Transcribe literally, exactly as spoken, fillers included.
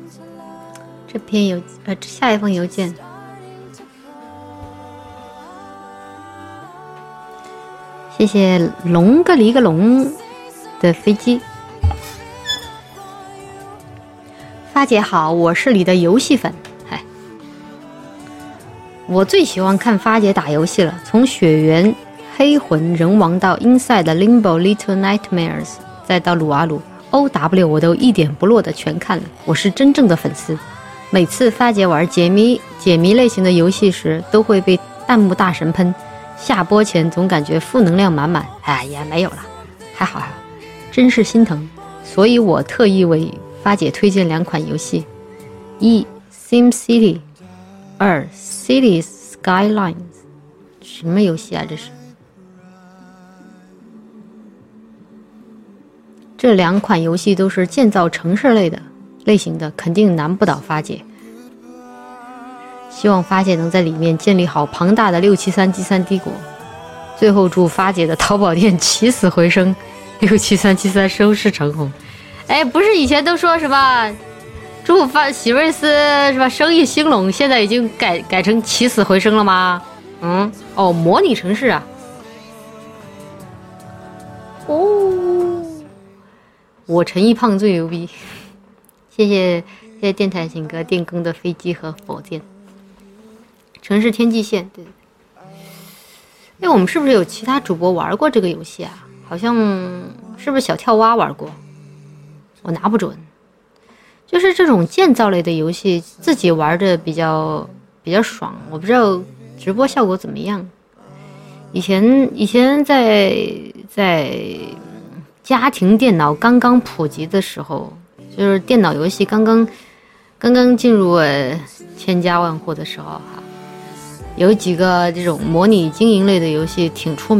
这篇邮呃下一封邮件，谢谢龙个离个龙的飞机。发姐好，我是你的游戏粉。嗨，我最喜欢看发姐打游戏了，从血缘、黑魂、人王到 Inside Limbo Little Nightmares， 再到撸啊撸 O W， 我都一点不落的全看了，我是真正的粉丝。每次发姐玩解谜解谜类型的游戏时，都会被弹幕大神喷，下播前总感觉负能量满满。哎呀，没有了，还好还好，真是心疼。所以我特意为发姐推荐两款游戏：一 SimCity， 二 Cities Skylines。什么游戏啊？这是？这两款游戏都是建造城市类的类型的，肯定难不倒发姐。希望发姐能在里面建立好庞大的六七三 G 三帝国。最后祝发姐的淘宝店起死回生，六七三七三收视长虹。哎，不是以前都说什么祝发喜瑞斯是吧生意兴隆，现在已经改改成起死回生了吗？嗯，哦，模拟城市啊。哦，我陈一胖最牛逼。谢谢谢谢电台情歌电更的飞机和火箭。城市天际线，对。哎，我们是不是有其他主播玩过这个游戏啊？好像是不是小跳蛙玩过？我拿不准。就是这种建造类的游戏，自己玩的比较比较爽，我不知道直播效果怎么样。以前以前在在家庭电脑刚刚普及的时候，就是电脑游戏刚刚刚刚进入呃千家万户的时候哈，有几个这种模拟经营类的游戏挺出名。